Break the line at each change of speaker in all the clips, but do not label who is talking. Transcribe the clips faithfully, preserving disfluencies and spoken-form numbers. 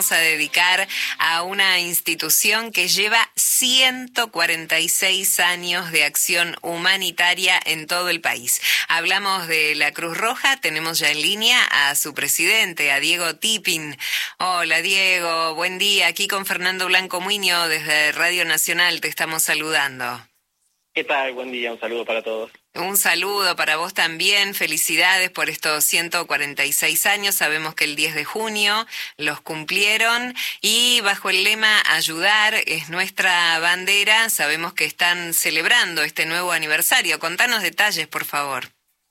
a dedicar a una institución que lleva ciento cuarenta y seis años de acción humanitaria en todo el país. Hablamos de la Cruz Roja, tenemos ya en línea a su presidente, a Diego Tipping. Hola Diego, buen día, aquí con Fernando Blanco Muñoz desde Radio Nacional te estamos saludando.
¿Qué tal? Buen día, un saludo para todos.
Un saludo para vos también, felicidades por estos ciento cuarenta y seis años, sabemos que el diez de junio los cumplieron y bajo el lema Ayudar es nuestra bandera, sabemos que están celebrando este nuevo aniversario. Contanos detalles, por favor.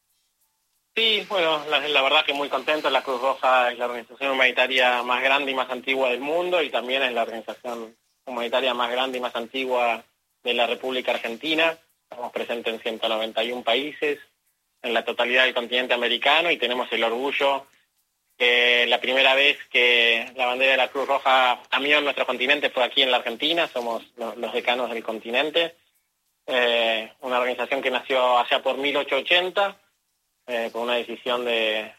Sí, bueno, la, la verdad que muy contento. La Cruz Roja es la organización humanitaria más grande y más antigua del mundo y también es la organización humanitaria más grande y más antigua de la República Argentina. Estamos presentes en ciento noventa y uno países, en la totalidad del continente americano, y tenemos el orgullo que la primera vez que la bandera de la Cruz Roja cambió en nuestro continente fue aquí en la Argentina. Somos los decanos del continente. Eh, una organización que nació allá por mil ochocientos ochenta, eh, con una decisión de,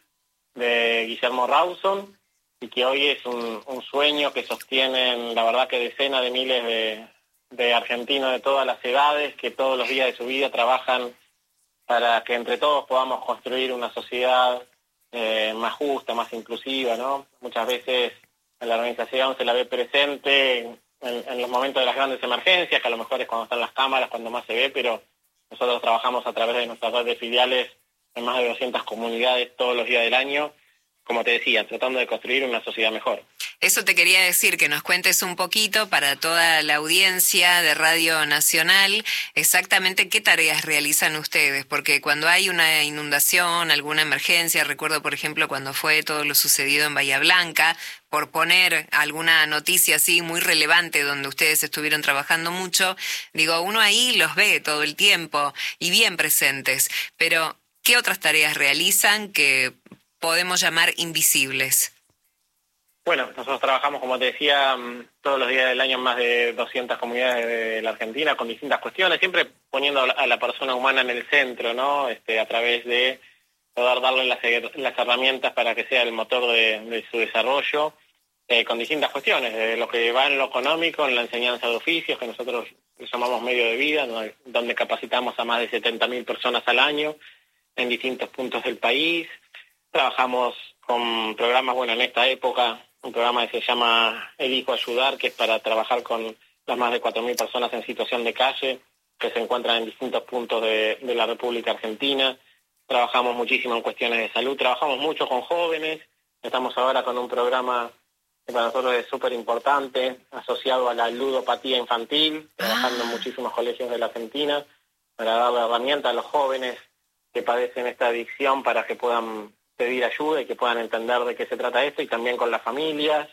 de Guillermo Rawson, y que hoy es un, un sueño que sostienen, la verdad, que decenas de miles de de argentinos de todas las edades que todos los días de su vida trabajan para que entre todos podamos construir una sociedad eh, más justa, más inclusiva, ¿no? Muchas veces en la organización se la ve presente en, en los momentos de las grandes emergencias, que a lo mejor es cuando están las cámaras, cuando más se ve, pero nosotros trabajamos a través de nuestra red de filiales en más de doscientas comunidades todos los días del año, como te decía, tratando de construir una sociedad mejor.
Eso te quería decir, que nos cuentes un poquito para toda la audiencia de Radio Nacional, exactamente qué tareas realizan ustedes, porque cuando hay una inundación, alguna emergencia, recuerdo por ejemplo cuando fue todo lo sucedido en Bahía Blanca, por poner alguna noticia así muy relevante donde ustedes estuvieron trabajando mucho, digo, uno ahí los ve todo el tiempo y bien presentes, pero ¿qué otras tareas realizan que podemos llamar invisibles?
Bueno, nosotros trabajamos, como te decía, todos los días del año en más de doscientas comunidades de la Argentina con distintas cuestiones, siempre poniendo a la persona humana en el centro, ¿no? Este, a través de poder darle las, las herramientas para que sea el motor de, de su desarrollo, eh, con distintas cuestiones, de lo que va en lo económico, en la enseñanza de oficios, que nosotros llamamos medio de vida, ¿no? Donde capacitamos a más de setenta mil personas al año en distintos puntos del país. Trabajamos con programas, bueno, en esta época, un programa que se llama Elijo Ayudar, que es para trabajar con las más de cuatro mil personas en situación de calle, que se encuentran en distintos puntos de, de la República Argentina. Trabajamos muchísimo en cuestiones de salud, trabajamos mucho con jóvenes. Estamos ahora con un programa que para nosotros es súper importante, asociado a la ludopatía infantil, trabajando en muchísimos colegios de la Argentina, para darle herramientas a los jóvenes que padecen esta adicción para que puedan pedir ayuda y que puedan entender de qué se trata esto, y también con las familias.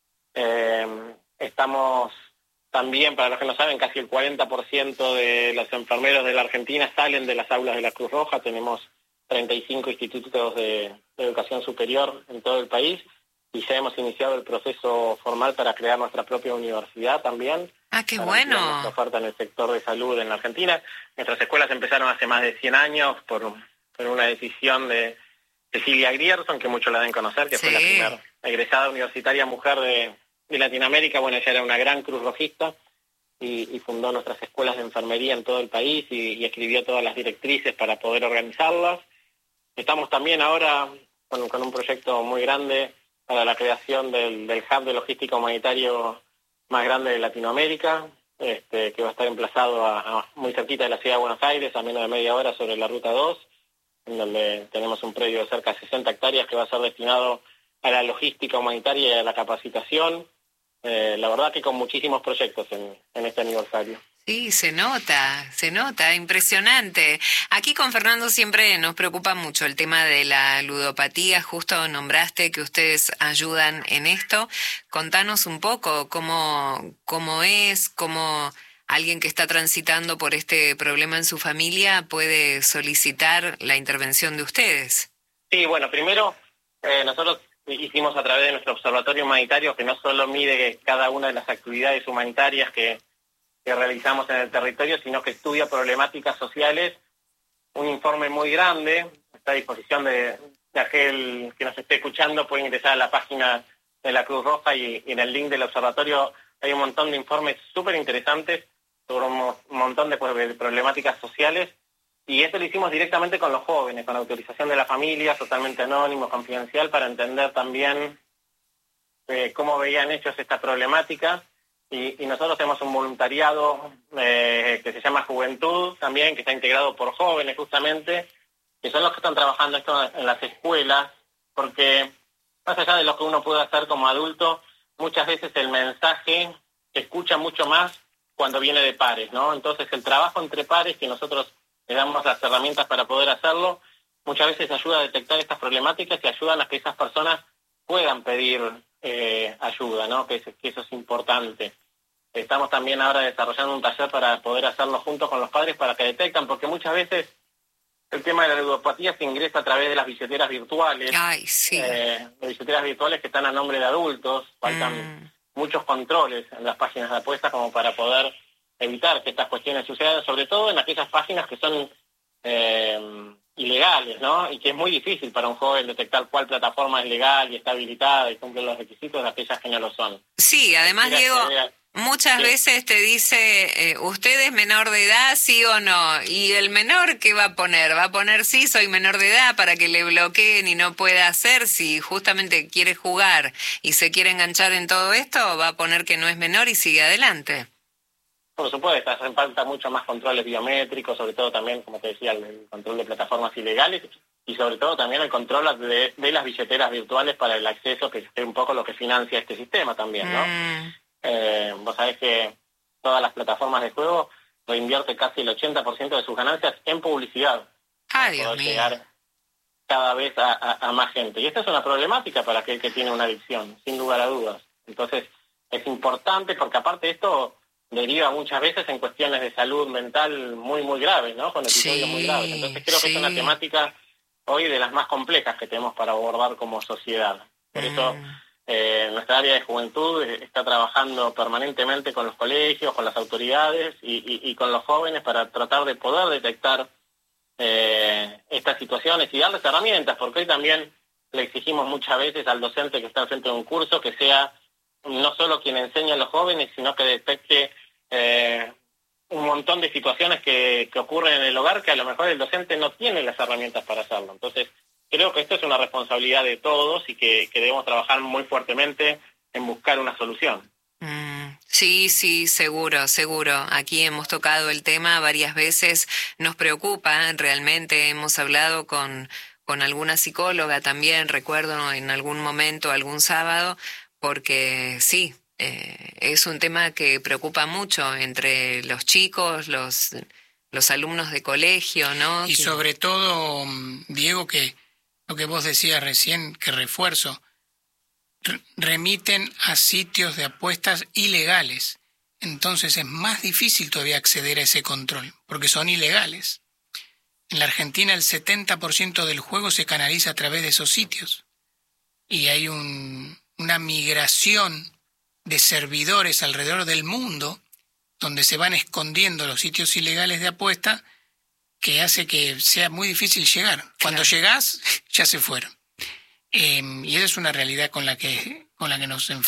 Eh, estamos también, para los que no saben, casi el cuarenta por ciento de los enfermeros de la Argentina salen de las aulas de la Cruz Roja. Tenemos treinta y cinco institutos de, de educación superior en todo el país, y ya hemos iniciado el proceso formal para crear nuestra propia universidad también.
¡Ah, qué bueno!
Nuestra oferta en el sector de salud en la Argentina. Nuestras escuelas empezaron hace más de cien años por, por una decisión de Cecilia Grierson, que muchos la deben conocer, que sí. Fue la primera egresada universitaria mujer de, de Latinoamérica. Bueno, ella era una gran cruz rojista y, y fundó nuestras escuelas de enfermería en todo el país y, y escribió todas las directrices para poder organizarlas. Estamos también ahora con, con un proyecto muy grande para la creación del, del hub de logística humanitario más grande de Latinoamérica, este, que va a estar emplazado a, a muy cerquita de la ciudad de Buenos Aires, a menos de media hora sobre la Ruta dos, en donde tenemos un predio de cerca de sesenta hectáreas que va a ser destinado a la logística humanitaria y a la capacitación. Eh, la verdad que con muchísimos proyectos en, en este aniversario.
Sí, se nota, se nota, impresionante. Aquí con Fernando siempre nos preocupa mucho el tema de la ludopatía. Justo nombraste que ustedes ayudan en esto. Contanos un poco cómo, cómo es, cómo alguien que está transitando por este problema en su familia puede solicitar la intervención de ustedes.
Sí, bueno, primero eh, nosotros hicimos a través de nuestro observatorio humanitario, que no solo mide cada una de las actividades humanitarias que, que realizamos en el territorio, sino que estudia problemáticas sociales, un informe muy grande. Está a disposición de, de aquel que nos esté escuchando, puede ingresar a la página de la Cruz Roja y, y en el link del observatorio hay un montón de informes súper interesantes sobre un, mo- un montón de, pues, de problemáticas sociales, y esto lo hicimos directamente con los jóvenes, con la autorización de la familia, totalmente anónimo, confidencial, para entender también eh, cómo veían ellos esta problemática. Y, y nosotros tenemos un voluntariado eh, que se llama Juventud también, que está integrado por jóvenes justamente, que son los que están trabajando esto en las escuelas, porque más allá de lo que uno puede hacer como adulto, muchas veces el mensaje se escucha mucho más cuando viene de pares, ¿no? Entonces el trabajo entre pares, que nosotros le damos las herramientas para poder hacerlo, muchas veces ayuda a detectar estas problemáticas y ayudan a que esas personas puedan pedir eh, ayuda, ¿no? Que, que eso es importante. Estamos también ahora desarrollando un taller para poder hacerlo junto con los padres para que detectan, porque muchas veces el tema de la ludopatía se ingresa a través de las billeteras virtuales.
Ay, sí.
Eh, de billeteras virtuales que están a nombre de adultos. Faltan mm. muchos controles en las páginas de apuestas como para poder evitar que estas cuestiones sucedan, sobre todo en aquellas páginas que son eh, ilegales, ¿no? Y que es muy difícil para un joven detectar cuál plataforma es legal y está habilitada y cumple los requisitos de aquellas que no lo son.
Sí, además,
Mira,
Diego,
vea,
muchas
sí.
veces te dice, eh, ¿usted es menor de edad, sí o no? Y el menor, ¿qué va a poner? Va a poner sí, soy menor de edad, para que le bloqueen y no pueda hacer. Si justamente quiere jugar y se quiere enganchar en todo esto, va a poner que no es menor y sigue adelante.
Por supuesto, hacen falta mucho más controles biométricos, sobre todo también, como te decía, el, el control de plataformas ilegales y sobre todo también el control de, de las billeteras virtuales para el acceso, que es un poco lo que financia este sistema también, ¿no? Mm. Eh, vos sabés que todas las plataformas de juego reinvierte casi el ochenta por ciento de sus ganancias en publicidad.
Ah, Dios
para
mío.
Llegar cada vez a, a, a más gente. Y esta es una problemática para aquel que tiene una adicción, sin lugar a dudas. Entonces, es importante porque aparte de esto deriva muchas veces en cuestiones de salud mental muy, muy graves, ¿no? Con episodios sí, muy graves. Entonces creo sí. que es una temática hoy de las más complejas que tenemos para abordar como sociedad. Por mm. eso eh, nuestra área de juventud está trabajando permanentemente con los colegios, con las autoridades y, y, y con los jóvenes para tratar de poder detectar eh, estas situaciones y darles herramientas, porque hoy también le exigimos muchas veces al docente que está al frente de un curso que sea no solo quien enseña a los jóvenes, sino que detecte eh, un montón de situaciones que, que ocurren en el hogar que a lo mejor el docente no tiene las herramientas para hacerlo. Entonces, creo que esto es una responsabilidad de todos y que, que debemos trabajar muy fuertemente en buscar una solución.
Mm, sí, sí, seguro, seguro. Aquí hemos tocado el tema varias veces. Nos preocupa, realmente hemos hablado con, con alguna psicóloga también, recuerdo en algún momento, algún sábado, porque sí, eh, es un tema que preocupa mucho entre los chicos, los, los alumnos de colegio, ¿no?
Y sobre todo, Diego, que lo que vos decías recién, que refuerzo, re- remiten a sitios de apuestas ilegales. Entonces es más difícil todavía acceder a ese control, porque son ilegales. En la Argentina el setenta por ciento del juego se canaliza a través de esos sitios. Y hay un... una migración de servidores alrededor del mundo donde se van escondiendo los sitios ilegales de apuesta que hace que sea muy difícil llegar. Cuando claro. llegás, ya se fueron. Eh, y esa es una realidad con la que, con la que nos enfrentamos.